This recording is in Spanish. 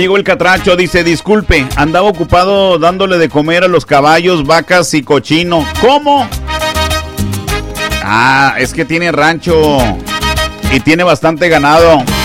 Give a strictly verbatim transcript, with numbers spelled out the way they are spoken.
Llegó el catracho, dice, disculpe, andaba ocupado dándole de comer a los caballos, vacas y cochino. ¿Cómo? Ah, es que tiene rancho y tiene bastante ganado.